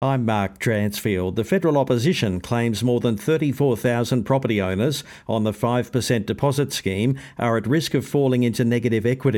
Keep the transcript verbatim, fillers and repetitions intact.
I'm Mark Dransfield. The federal opposition claims more than thirty-four thousand property owners on the five percent deposit scheme are at risk of falling into negative equity.